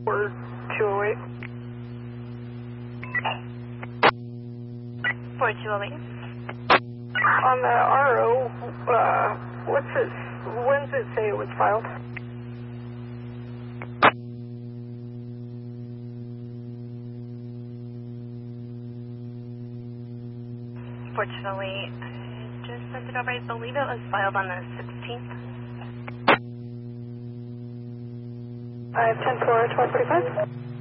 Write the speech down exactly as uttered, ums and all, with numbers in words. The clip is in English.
Or two oh eight. four two oh eight. On the R O, uh, what's it, when does it say it was filed? four two oh eight. I just sent it over. I believe it was filed on the sixteenth. I have ten four, twelve forty-five.